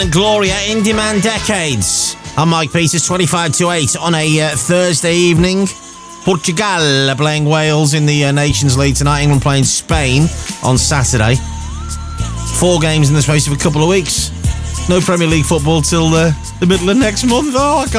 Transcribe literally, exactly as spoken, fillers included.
Gloria in Demand Decades. I'm Mike Peters, twenty-five to eight on a uh, Thursday evening. Portugal are playing Wales in the uh, Nations League tonight. England playing Spain on Saturday. Four games in the space of a couple of weeks. No Premier League football till uh, the middle of next month. Oh, I can't